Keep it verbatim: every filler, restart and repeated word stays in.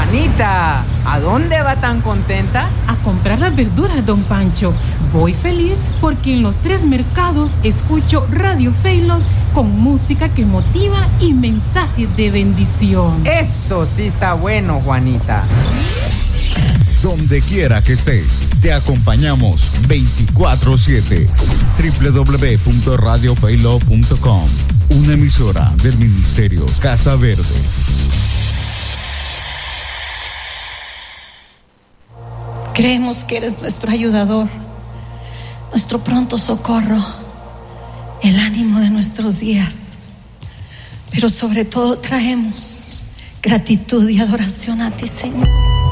Juanita, ¿a dónde va tan contenta? A comprar las verduras, don Pancho. Voy feliz porque en los tres mercados escucho Radio Faylog con música que motiva y mensajes de bendición. Eso sí está bueno, Juanita. Donde quiera que estés, te acompañamos veinticuatro siete. doble u doble u doble u punto radio faylog punto com, una emisora del Ministerio Casa Verde. Creemos que eres nuestro ayudador, nuestro pronto socorro, el ánimo de nuestros días. Pero sobre todo traemos gratitud y adoración a ti, Señor.